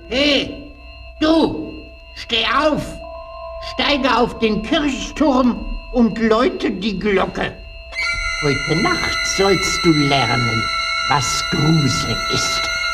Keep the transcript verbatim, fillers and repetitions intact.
Hey, du, steh auf, steige auf den Kirchturm und läute die Glocke. Heute Nacht sollst du lernen, was Grusel ist.